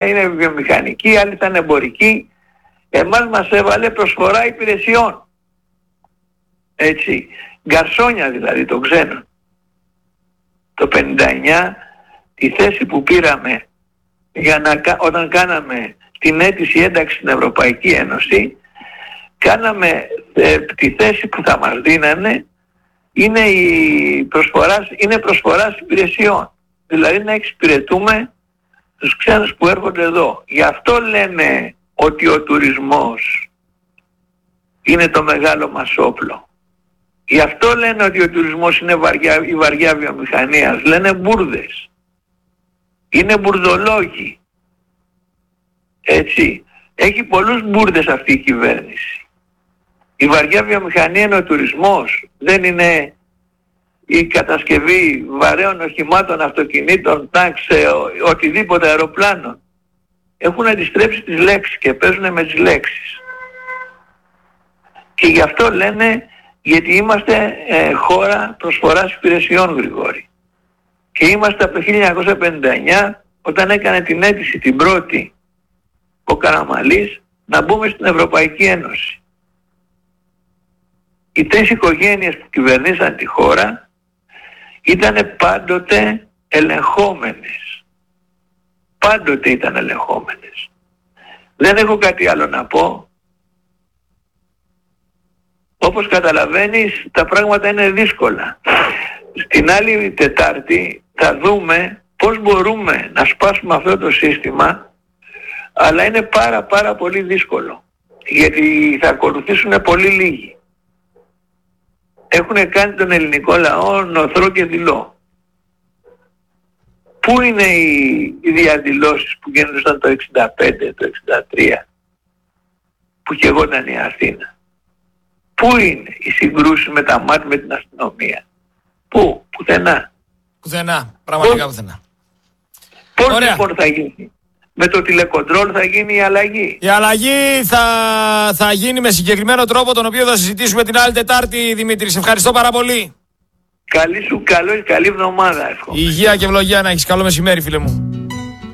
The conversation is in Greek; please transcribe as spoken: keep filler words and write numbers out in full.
είναι βιομηχανική, άλλοι ήταν εμπορική. Εμάς μας έβαλε προσφορά υπηρεσιών. Έτσι. Γκαρσόνια δηλαδή των ξένων. Το πενήντα εννιά τη θέση που πήραμε για να, όταν κάναμε την αίτηση ένταξη στην Ευρωπαϊκή Ένωση, κάναμε ε, τη θέση που θα μας δίνανε είναι, η προσφοράς, είναι προσφοράς υπηρεσιών. Δηλαδή να εξυπηρετούμε τους ξένους που έρχονται εδώ. Γι' αυτό λένε ότι ο τουρισμός είναι το μεγάλο μας όπλο. Γι' αυτό λένε ότι ο τουρισμός είναι βαριά, η βαριά βιομηχανία. Λένε μπουρδες. Είναι μπουρδολόγοι. Έτσι. Έχει πολλούς μπουρδες αυτή η κυβέρνηση. Η βαριά βιομηχανία είναι ο τουρισμός. Δεν είναι η κατασκευή βαρέων οχημάτων, αυτοκινήτων, τάξ, οτιδήποτε αεροπλάνων. Έχουν αντιστρέψει τις λέξεις και παίζουν με τις λέξεις. Και γι' αυτό λένε, γιατί είμαστε ε, χώρα προσφοράς υπηρεσιών, Γρηγόρη. Και είμαστε από το χίλια εννιακόσια πενήντα εννιά, όταν έκανε την αίτηση την πρώτη ο Καραμανλής, να μπούμε στην Ευρωπαϊκή Ένωση. Οι τρεις οικογένειες που κυβερνήσαν τη χώρα ήταν πάντοτε ελεγχόμενες. Πάντοτε ήταν ελεγχόμενες. Δεν έχω κάτι άλλο να πω. Όπως καταλαβαίνεις, τα πράγματα είναι δύσκολα. Στην άλλη Τετάρτη θα δούμε πώς μπορούμε να σπάσουμε αυτό το σύστημα, αλλά είναι πάρα πάρα πολύ δύσκολο. Γιατί θα ακολουθήσουν πολύ λίγοι. Έχουν κάνει τον ελληνικό λαό νοθρό και δειλό. Πού είναι οι, οι διαδηλώσεις που γίνονταν το εξήντα πέντε, το εξήντα τρία, που καιγόταν η Αθήνα? Πού είναι οι συγκρούσεις με τα ΜΑΤ, με την αστυνομία? Πού? Πουθενά. Πουθενά. Πραγματικά πουθενά. Πώς λοιπόν θα γίνει? Με το τηλεκοντρόλ θα γίνει η αλλαγή. Η αλλαγή θα, θα γίνει με συγκεκριμένο τρόπο, τον οποίο θα συζητήσουμε την άλλη Τετάρτη, Δημήτρη. Σε ευχαριστώ πάρα πολύ. Καλή σου, καλό, καλή εβδομάδα εύχομαι. Υγεία και ευλογία να έχεις. Καλό μεσημέρι, φίλε μου.